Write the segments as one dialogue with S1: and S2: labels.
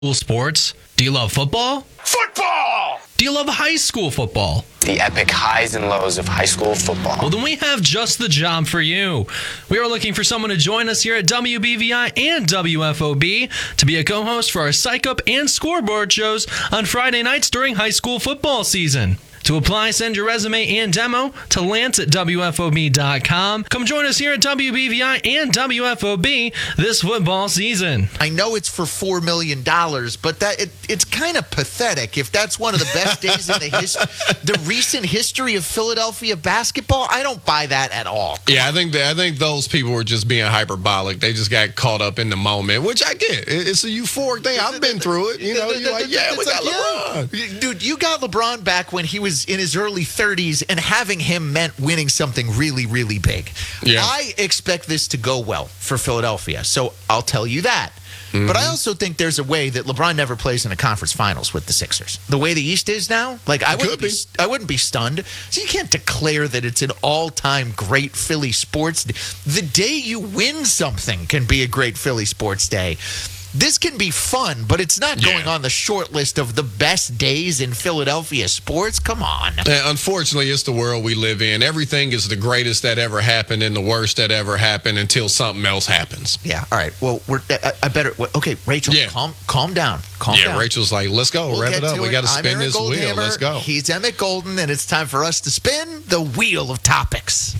S1: Cool sports? Do you love football?
S2: Football!
S1: Do you love high school football?
S2: The epic highs and lows of high school football.
S1: Well, then we have just the job for you. We are looking for someone to join us here at WBVI and WFOB to be a co-host for our Psych Up and Scoreboard shows on Friday nights during high school football season. To apply, send your resume and demo to lance@WFOB.com. Come join us here at WBVI and WFOB this football season.
S3: I know it's for $4 million, but it's kind of pathetic. If that's one of the best days in the recent history of Philadelphia basketball, I don't buy that at all.
S4: Yeah, I think those people were just being hyperbolic. They just got caught up in the moment, which I get. It's a euphoric thing. I've been through it. You know, you're like, yeah, we got LeBron.
S3: Dude, you got LeBron back when he was in his early 30s, and having him meant winning something really, really big.
S4: Yeah.
S3: I expect this to go well for Philadelphia, so I'll tell you that. But I also think there's a way that LeBron never plays in the conference finals with the Sixers. The way the East is now, like I wouldn't be stunned. So you can't declare that it's an all-time great Philly sports day. The day you win something can be a great Philly sports day. This can be fun, but it's not going on the short list of the best days in Philadelphia sports. Come on.
S4: Unfortunately, it's the world we live in. Everything is the greatest that ever happened and the worst that ever happened until something else happens.
S3: Yeah. All right. Well, I better. Okay, Rachel, calm down. Calm down.
S4: Rachel's like, let's go. Rev it up. We got to spin this wheel. Let's go.
S3: He's Emmett Golden, and it's time for us to spin the wheel of topics.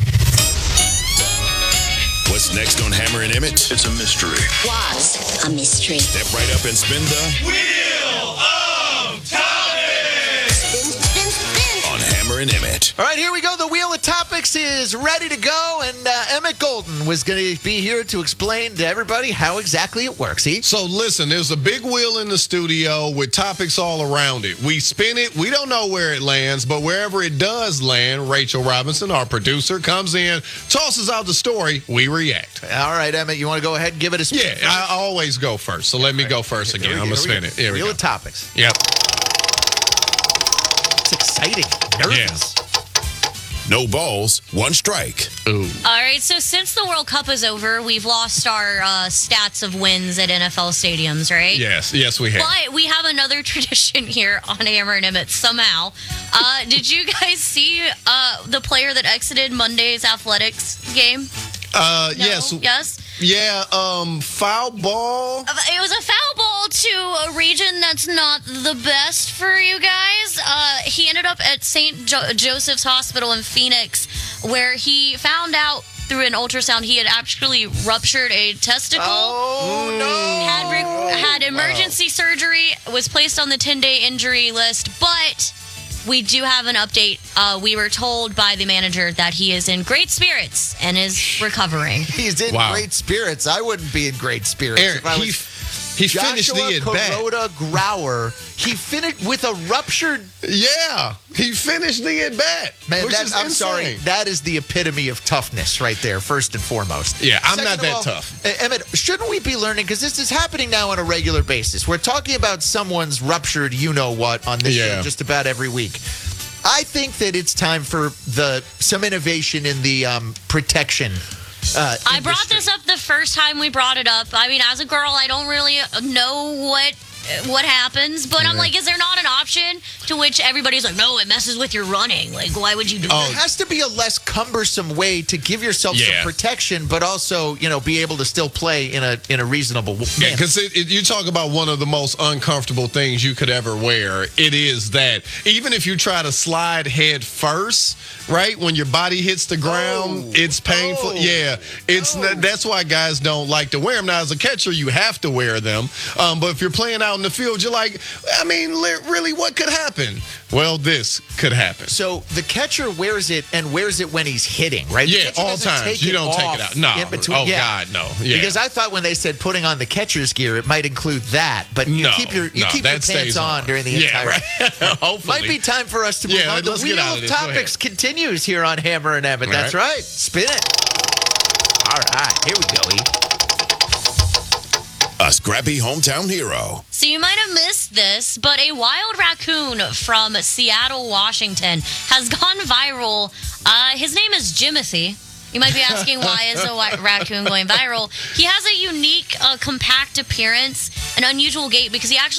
S5: What's next on Hammer and Emmett?
S6: It's a mystery.
S7: Was a mystery.
S5: Step right up and spin the
S6: Wheel of Topics!
S7: Spin.
S5: on Hammer and Emmett.
S3: All right, here we go. The Wheel of Topics is ready to go, and Emmett Golden was going to be here to explain to everybody how exactly it works.
S4: So listen, there's a big wheel in the studio with topics all around it. We spin it. We don't know where it lands, but wherever it does land, Rachel Robinson, our producer, comes in, tosses out the story. We react.
S3: All right, Emmett, you want to go ahead and give it a spin?
S4: Yeah, I always go first, so let me go first again. I'm going to spin it. Here we
S3: Wheel
S4: go.
S3: of Topics.
S4: Yep.
S3: It's exciting. Nervous.
S5: No balls, one strike.
S4: Ooh.
S8: All right, so since the World Cup is over, we've lost our stats of wins at NFL stadiums, right?
S4: Yes, we have.
S8: But we have another tradition here on Hammer and Emmett somehow. Did you guys see the player that exited Monday's athletics game? No?
S4: Yes.
S8: Yes?
S4: Yeah, foul ball.
S8: It was a foul ball to a region that's not the best for you guys. He ended up at St. Joseph's Hospital in Phoenix, where he found out through an ultrasound he had actually ruptured a testicle.
S3: Oh, no.
S8: Had emergency surgery, was placed on the 10-day injury list, but we do have an update. We were told by the manager that he is in great spirits and is recovering.
S3: He's in great spirits. I wouldn't be in great spirits.
S4: Aaron,
S3: if I was
S4: he finished the at-bat.
S3: Joshua Grauer. He finished with a ruptured.
S4: Yeah, he finished the at-bat.
S3: Man,
S4: which is
S3: I'm
S4: insane.
S3: sorry. That is the epitome of toughness right there, first and foremost.
S4: Yeah, I'm
S3: Second
S4: not
S3: of
S4: that
S3: all,
S4: tough.
S3: Emmett, shouldn't we be learning? Because this is happening now on a regular basis. We're talking about someone's ruptured you-know-what on this show just about every week. I think that it's time for some innovation in the protection
S8: I brought this up the first time we brought it up. I mean, as a girl, I don't really know what happens, but I'm like, is there not an option to which everybody's like, no, it messes with your running? Like, why would you do that?
S3: There has to be a less cumbersome way to give yourself some protection, but also, be able to still play in a reasonable manner.
S4: Yeah, because you talk about one of the most uncomfortable things you could ever wear. It is that even if you try to slide head first, right, when your body hits the ground, it's painful. That's why guys don't like to wear them. Now, as a catcher, you have to wear them, but if you're playing out in the field, you're like, I mean, really, what could happen? Well, this could happen.
S3: So the catcher wears it when he's hitting, right?
S4: Yeah, all times. You don't take it out. No. God, no. Yeah.
S3: Because I thought when they said putting on the catcher's gear, it might include that, but you keep your pants on during the entire.
S4: Right. Hopefully.
S3: Might be time for us to move on. The Wheel of Topics continues here on Hammer and Emmett. That's right. Spin it. All right, here we go.
S5: A scrappy hometown hero.
S8: So you might have missed this, but a wild raccoon from Seattle, Washington has gone viral. His name is Jimothy. You might be asking, why is a raccoon going viral? He has a unique, compact appearance, an unusual gait, because he actually